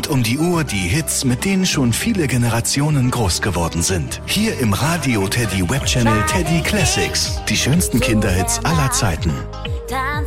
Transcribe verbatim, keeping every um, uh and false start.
Rund um die Uhr die Hits, mit denen schon viele Generationen groß geworden sind. Hier im Radio Teddy Webchannel Teddy Classics. Die schönsten Kinderhits aller Zeiten.